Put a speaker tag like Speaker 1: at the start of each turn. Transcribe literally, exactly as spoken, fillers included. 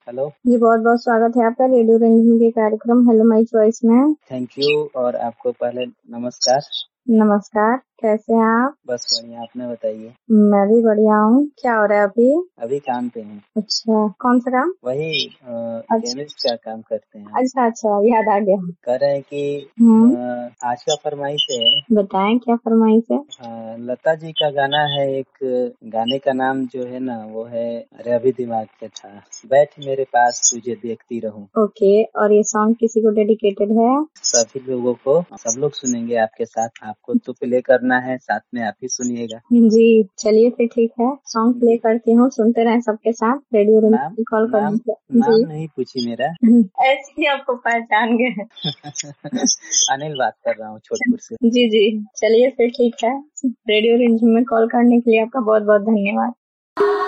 Speaker 1: Hello.
Speaker 2: जी बहुत बहुत स्वागत है आपका रेडियो रंजन के कार्यक्रम हेलो माय चॉइस में।
Speaker 1: Thank you. और आपको पहले नमस्कार।
Speaker 2: नमस्कार, कैसे हैं आप?
Speaker 1: बस बढ़िया, आपने बताइए।
Speaker 2: मैं भी बढ़िया हूँ। क्या हो रहा है अभी?
Speaker 1: अभी काम पे हैं।
Speaker 2: अच्छा, कौन सा काम?
Speaker 1: वही
Speaker 2: अच्छा
Speaker 1: केमिस्ट का काम करते हैं।
Speaker 2: अच्छा अच्छा, याद आ गया।
Speaker 1: कह रहे हैं कि
Speaker 2: हम्म,
Speaker 1: अ, आज का फरमाइश है।
Speaker 2: बताएं क्या फरमाइश है?
Speaker 1: अ, लता जी का गाना है एक। गाने का नाम जो है ना वो है, अरे अभी दिमाग पे था, बैठ मेरे पास तुझे देखती रहूं।
Speaker 2: ओके, और ये सॉन्ग किसी को डेडिकेटेड है?
Speaker 1: सभी लोगों को, सब लोग सुनेंगे आपके साथ। आपको तो प्ले करना है, साथ में आप ही सुनिएगा।
Speaker 2: जी चलिए फिर ठीक है, सॉन्ग प्ले
Speaker 1: जी।
Speaker 2: करती हूँ, सुनते रहें सबके साथ रेडियो
Speaker 1: नाम
Speaker 2: रंजन कॉल करने
Speaker 1: नाम
Speaker 2: से।
Speaker 1: नाम
Speaker 2: जी
Speaker 1: नहीं पूछी मेरा।
Speaker 2: ऐसे ही आपको पहचान गए।
Speaker 1: अनिल बात कर रहा हूँ छोटपुर से।
Speaker 2: जी जी, चलिए फिर ठीक है। रेडियो रंजन में कॉल करने के लिए आपका बहुत बहुत धन्यवाद।